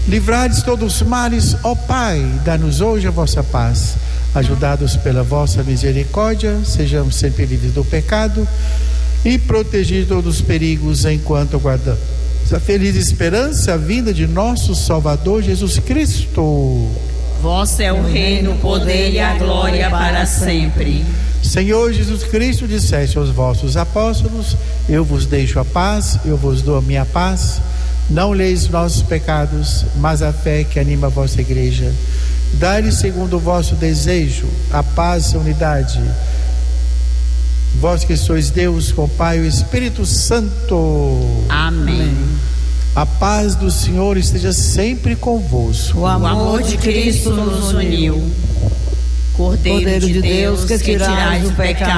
Livrai-nos todos os males, ó Pai, dá-nos hoje a vossa paz. Ajudados pela vossa misericórdia, sejamos sempre livres do pecado e protegidos de todos os perigos enquanto aguardamos a feliz esperança, a vinda de nosso Salvador Jesus Cristo. Vosso é o reino, o poder e a glória para sempre. Senhor Jesus Cristo, disseste aos vossos apóstolos: eu vos deixo a paz, eu vos dou a minha paz. Não leis nossos pecados, mas a fé que anima a vossa igreja. Dai-lhe segundo o vosso desejo a paz e a unidade. Vós que sois Deus com o Pai e o Espírito Santo. Amém. A paz do Senhor esteja sempre convosco. O amor de Cristo nos uniu. Cordeiro de Deus, que tirais o pecado